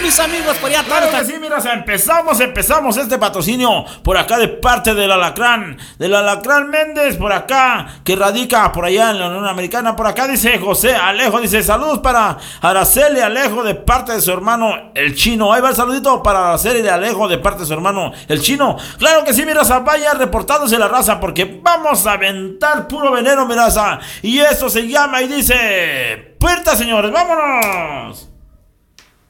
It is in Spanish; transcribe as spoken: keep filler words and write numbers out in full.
mis amigos por allá. Claro que sí, mira, o sea, empezamos, empezamos este patrocinio por acá de parte del Alacrán, del Alacrán Méndez, por acá, que radica por allá en la Unión Americana. Por acá dice José Alejo, dice saludos para Araceli Alejo de parte de su hermano el Chino. Ahí va el saludito para Araceli Alejo de parte de su hermano el Chino. Claro que sí, mi raza, vaya reportándose la raza porque vamos a aventar puro veneno, mi raza. Y eso se llama y dice... ¡Puerta, señores! ¡Vámonos!